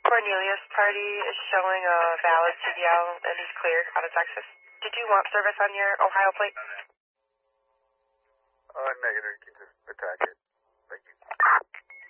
Cornelius Party is showing a valid CDL and is clear out of Texas. Did you want service on your Ohio plate?